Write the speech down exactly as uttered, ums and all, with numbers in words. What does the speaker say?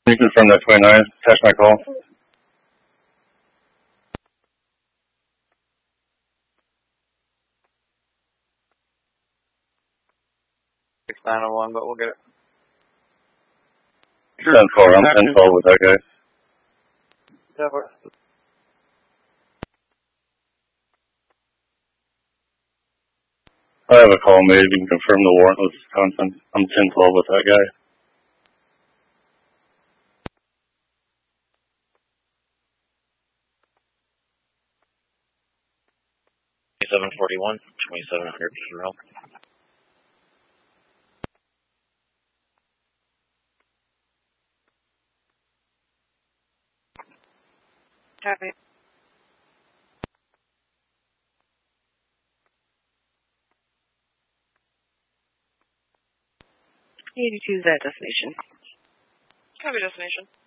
You confirm that twenty-nine, attach my call. six nine oh one, but we'll get it. ten four, I'm ten twelve with that guy. ten four. I have a call made. You can confirm the warrant with Wisconsin. I'm ten twelve with that guy. twenty-seven forty-one, twenty-seven hundred Monroe. Copy. eighty-two is that destination. Copy destination.